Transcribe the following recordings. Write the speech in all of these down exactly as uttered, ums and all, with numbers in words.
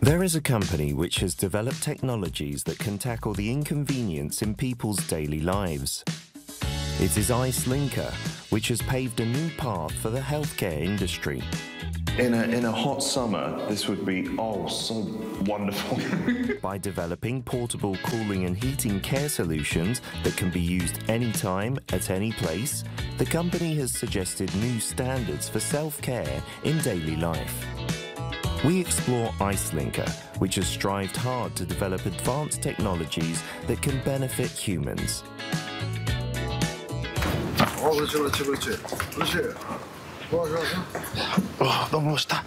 There is a company which has developed technologies that can tackle the inconvenience in people's daily lives. It is IceLinker, which has paved a new path for the healthcare industry. In a, in a hot summer, this would be, oh, so wonderful. By developing portable cooling and heating care solutions that can be used anytime, at any place, the company has suggested new standards for self-care in daily life. We explore IceLinker, which has strived hard to develop advanced technologies that can benefit humans. 어, 그렇지, 그렇지, 그렇지. 그렇지. 좋아, 좋아, 좋아. 와, 너무 멋있다.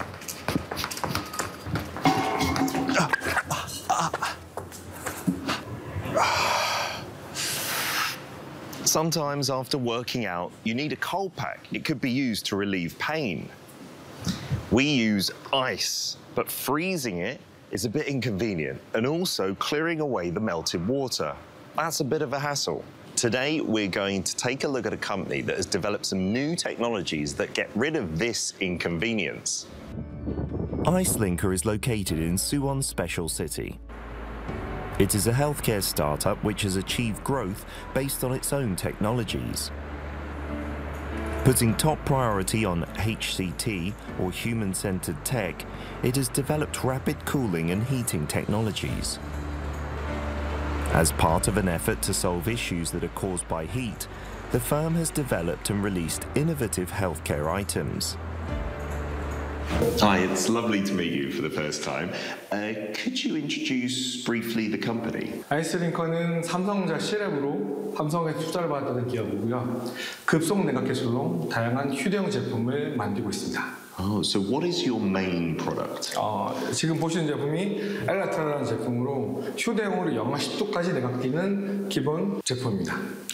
Sometimes after working out, you need a cold pack. It could be used to relieve pain. We use ice, but freezing it is a bit inconvenient, and also clearing away the melted water. That's a bit of a hassle. Today, we're going to take a look at a company that has developed some new technologies that get rid of this inconvenience. IceLinker is located in Suwon Special City. It is a healthcare startup which has achieved growth based on its own technologies. Putting top priority on H C T, or human-centered tech, it has developed rapid cooling and heating technologies. As part of an effort to solve issues that are caused by heat, the firm has developed and released innovative healthcare items. Hi, it's lovely to meet you for the first time. Uh, could you introduce briefly the company? 아이스링커는 삼성전자 C랩으로 삼성에 투자를 받았던 기업이고요. 급속 냉각 기술로 다양한 휴대용 제품을 만들고 있습니다. Oh, so what is your main product? 어, 지금 보시는 제품이 엘라테라라는 제품으로 휴대용으로 영하 십 도까지 냉각되는 기본 제품입니다.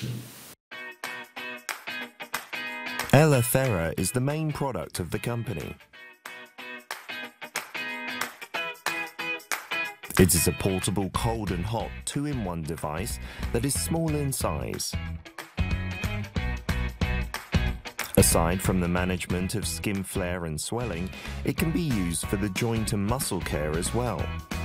Elathera is the main product of the company. It is a portable cold and hot two-in-one device that is small in size. Aside from the management of skin flare and swelling, it can be used for the joint and muscle care as well.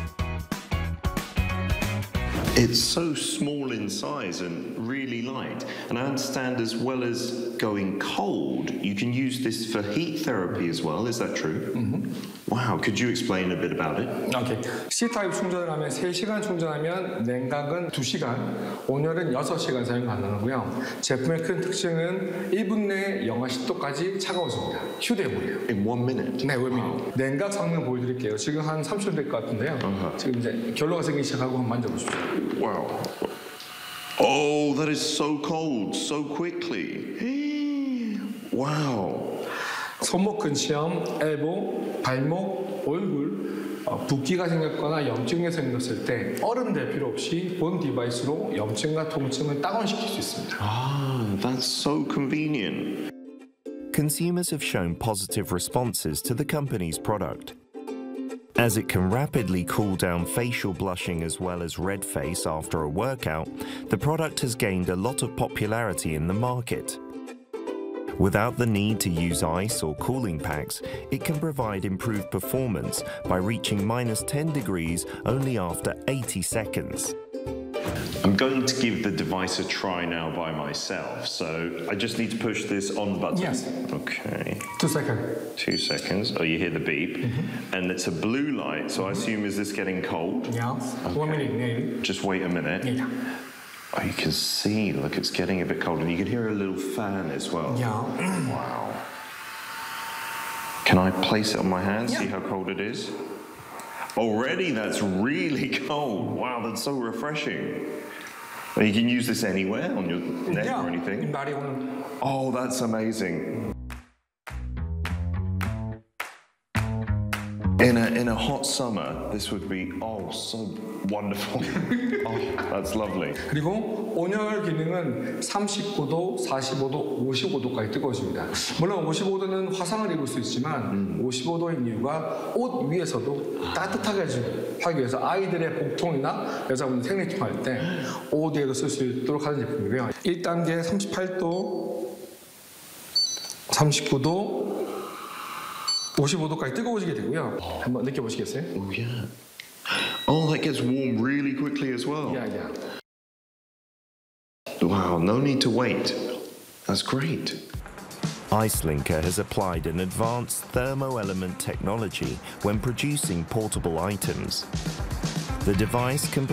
It's so small in size and really light. And I understand as well as going cold, you can use this for heat therapy as well. Is that true? Mm-hmm. Wow, could you explain a bit about it? 오케이. C타입 충전을 하면 세 시간 충전하면 냉각은 두 시간, 온열은 여섯 시간 사용 가능하고요. 제품의 큰 특징은 일 분 내에 영하 십 도까지 차가워집니다. 휴대용이에요. In one minute? 네, 일 minute. 냉각 성능 보여드릴게요. 지금 한 삼십 초 될 것 같은데요. Uh-huh. 지금 이제 결로가 생기기 시작하고 한번 만져보십시오. Wow. Oh, that is so cold, so quickly. Wow. 손목 근시염, 엘보, 발목, 얼굴, 어, 붓기가 생겼거나 염증이 생겼을 때 얼음 댈 필요 없이 본 디바이스로 염증과 통증을 다운시킬 수 있습니다. Ah, that's so convenient. Consumers have shown positive responses to the company's product. As it can rapidly cool down facial blushing as well as red face after a workout, the product has gained a lot of popularity in the market. Without the need to use ice or cooling packs, it can provide improved performance by reaching minus ten degrees only after eighty seconds. I'm going to give the device a try now by myself, so I just need to push this on the button. Yes. Okay. Two seconds. Two seconds. Oh, you hear the beep. Mm-hmm. And it's a blue light, so I assume is this getting cold? Yeah. Okay. One minute. 네. Just wait a minute. Yeah. Oh, you can see, look, it's getting a bit cold, and you can hear a little fan as well. Yeah. Wow. Can I place it on my hand, Yeah. see how cold it is? Already, that's really cold. Wow, that's so refreshing. And you can use this anywhere, on your neck yeah. or anything? body on. Oh, that's amazing. In a, in a hot summer, this would be, oh, so wonderful. Oh, that's lovely. 그리고 온열 기능은 삼십구 도, 사십오 도, 오십오 도까지 뜨거워집니다. 물론 오십오 도는 화상을 입을 수 있지만 음. 오십오 도인 이유가 옷 위에서도 따뜻하게 하기 위해서 아이들의 복통이나 여자분들 생리통 할 때 옷 위에도 쓸 수 있도록 하는 제품이고요. 일 단계 삼십팔 도, 삼십구 도, 오십오 도까지 뜨거워지게 되고요. 한번 느껴보시겠어요? Oh, yeah. Oh, that gets warm really quickly as well. Yeah, yeah. Wow, no need to wait. That's great. IceLinker has applied an advanced thermoelement technology when producing portable items. The device can